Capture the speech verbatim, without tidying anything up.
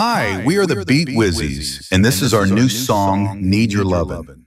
Hi, we are the Beat Wizzies, and this is our new song, Need Your Lovin'.